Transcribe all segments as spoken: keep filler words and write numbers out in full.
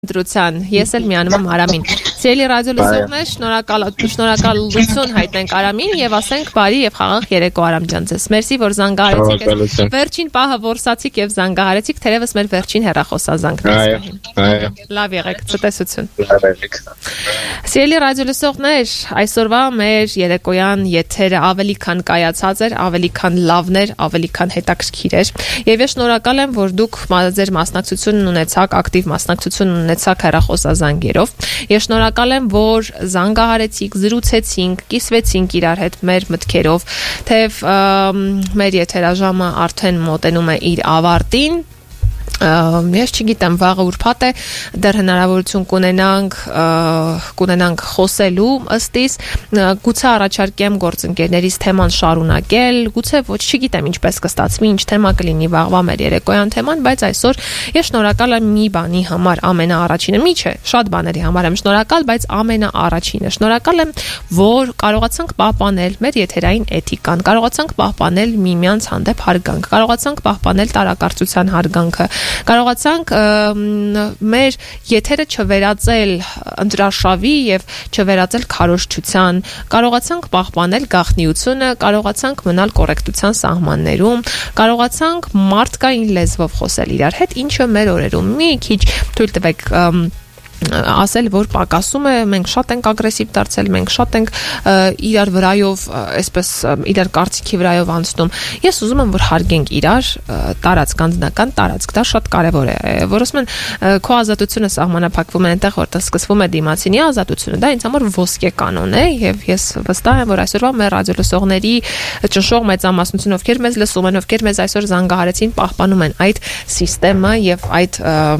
Ընտրության, ես էլ միանում եմ Արամին։ Սիրելի ռադիո լսողներ, շնորհակալ շնորհակալություն հայտնենք Արամին եւ ասենք բարի եւ խաղաղ երեկո Արամ ջան ձեզ։ Մերսի որ զանգահարեցիք։ Վերջին պահը որսացիք եւ զանգահարեցիք, թերևս մեր վերջին հեռախոսազանգն է։ Այո։ Լավ եղեք, ցտեսություն։ Լավ եղեք։ Սիրելի ռադիո լսողներ, այսօրվա մեր երեկոյան եթերը ավելի քան կայացած էր, ավելի քան լավն էր, ավելի քան հետաքրքիր էր։ Եվ ես շնորհակալ եմ, որ դուք ձեր մասնակցությունն ունեցաք, ակտիվ մասնակցություն ունեցաք հեռախոսազանգերով։ Ես շնորհակալ եմ, որ զանգահարեցիք, զրուցեցինք, կիսվեցինք իրար հետ մեր մտքերով, թեև մեր եթերաժամը արդեն մոտենում է իր ավարտին։ Ես չգիտեմ վաղը ուրբաթ է, դեռ հնարավորություն կունենանք կունենանք խոսելու ըստիս, գուցե առաջարկեմ գործընկերներից թեման շարունակել, գուցե ոչ չգիտեմ ինչպես կստացվի, ինչ թեմա կլինի վաղվա մեր երեկոյան թեման, բայց այսօր ես շնորհակալ եմ մի բանի համար, ամենաառաջինը, մի չէ, շատ բաների համար եմ շնորհակալ, բայց ամենաառաջինը շնորհակալ եմ, որ կարողացանք պահպանել մեր եթերային էթիկան, կարողացանք պահպանել միմյանց հանդեպ հարգանք, կարողացանք պահպանել տարակարծության հարգանքը, կարողացանք մեր եթերը չվերածել ընտրաշավի եւ չվերածել քարոզչության, կարողացանք պահպանել գաղտնիությունը, կարողացանք մնալ կոռեկտության սահմաններում, կարողացանք մարդկային լեզվով խոսել իրար հետ, ինչը մեր օրերում մի քիչ թույլ տվեք ասել, որ պակասում է, մենք շատ ենք ագրեսիվ դարձել, մենք շատ ենք իրար վրայով, այսպես իրար կարծիքի վրայով անցնում։ Ես ուզում եմ, որ հարգենք իրար տարածք, անձնական տարածք, դա շատ կարևոր է։ Որ ասում են, քո ազատությունը սահմանափակվում է այնտեղ, որտեղ սկսվում է դիմացինի ազատությունը, դա ինձ համար ոսկե կանոն է, եւ ես վստահ եմ, որ այսօրվա մեր ռադիո լսողների ճնշող մեծամասնությունը, ովքեր մեզ լսում են, ովքեր մեզ այսօր զանգահարեցին, պահպանում են այդ սիստեմը եւ այդ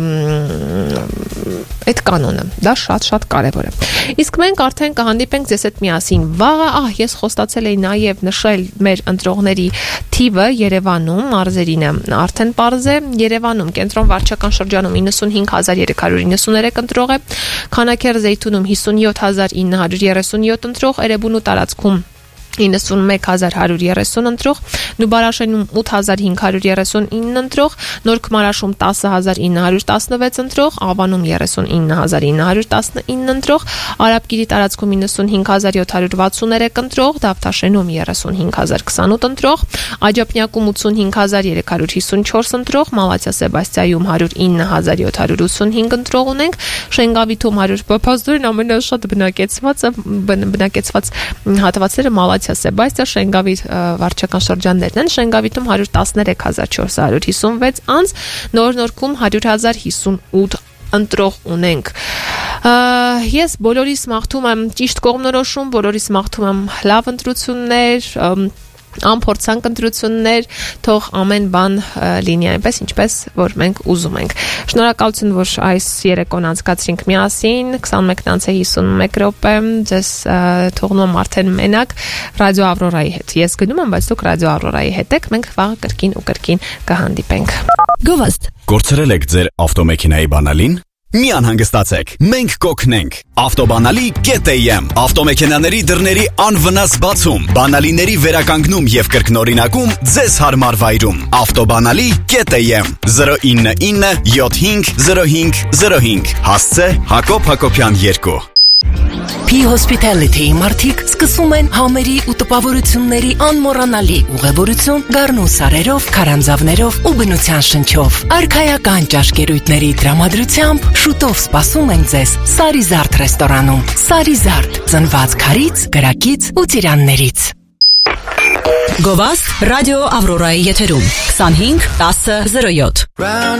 այդ կանոնը, դա շատ-շատ կարևոր է։ Իսկ մենք արդեն կհանդիպենք ձեզ հետ միասին վաղը, ահ, ես խոստացել էի նաև նշել մեր ընտրողների թիվը Երևանում, մարզերինը արդեն պարզ է, Երևանում կենտրոն վարչական շրջանում իննսունհինգ հազար երեք հարյուր իննսուներեք ընտրող է, Քանաքեռ Զեյթունում հիսունյոթ հազար ինը հարյուր երեսունյոթ ընտրող, Էրեբունու տարածքում իննսունմեկ հազար հարյուր երեսուն ընտրող, Նուբարաշենում ութ հազար հինգ հարյուր երեսունինը ընտրող, Նոր Քմարաշում տասը հազար ինը հարյուր տասնվեց ընտրող, Ավանում երեսունինը հազար ինը հարյուր տասնինը ընտրող, Արաբկիրի տարածքում իննսունհինգ հազար յոթ հարյուր վաթսուներեք ընտրող, Դավթաշենում երեսունհինգ հազար քսանութ ընտրող, Աջափնյակում ութսունհինգ հազար երեք հարյուր հիսունչորս ընտրող, Մալաթիա Սեբաստիայում հարյուր ինը հազար յոթ հարյուր ութսունհինգ ընտրող ունենք, Շենգավիթում հարյուր փաստորեն ամենաշատ բնակեցվածը բնակեցված հատվածները Մալաթիա Սեբաստիա, Շենգավիթ վարչական շրջաններն են, Շենգավիթում հարյուր տասներեք հազար չորս հարյուր հիսունվեց անց, Նոր Նորքում հարյուր հազար հիսունութ ընտրող ունենք։ Ես բոլորիս մաղթում եմ ճիշտ կողմնորոշում, բոլորիս մաղթում եմ լավ ընտրություններ, անփորձանք ընտրություններ, թող ամեն բան լինի այնպես, ինչպես որ մենք ուզում ենք։ Շնորհակալություն, որ այս երեկոն անցկացրինք միասին, քսանմեկն անց է հիսունմեկ րոպե, ձեզ թողնում եմ արդեն մենակ Ռադիո Ավրորայի հետ։ Ես գնում եմ, բայց դուք Ռադիո Ավրորայի հետ եք, մենք վաղը կրկին ու կրկին կհանդիպենք։ Գովաստ։ Գործրել եք ձեր ավտոմեքենայի բանալին։ Մի անհանգստացեք, մենք կօգնենք։ Ավտոբանալի կետ էյ էմ ավտոմեքենաների դռների անվնաս բացում, բանալիների վերականգնում եւ կրկնօրինակում ձեզ հարմար վայրում։ Ավտոբանալի կետ էյ էմ զրո ինը ինը յոթ հինգ զրո հինգ զրո հինգ հասցե Հակոբ Հակոբյան երկու։ P Hospitality-ի մարդիկ սկսում են համերի ու տպավորությունների անմոռանալի ուղևորություն գառնու սարերով, քարանձավներով ու բնության շնչով։ Արքայական ճաշկերույթների տրամադրությամբ շուտով սպասում են ձեզ Սարիզարդ ռեստորանում։ Սարիզարդ, ծնված քարից, գրակից ու ծիրաններից։ Գովաստ ռադիո Ավրորայի եթերում քսանհինգ տասը զրո յոթ